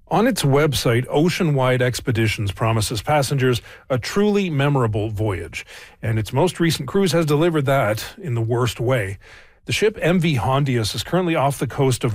On its website, Ocean Wide Expeditions promises passengers a truly memorable voyage, and its most recent cruise has delivered that in the worst way. The ship MV Hondius is currently off the coast of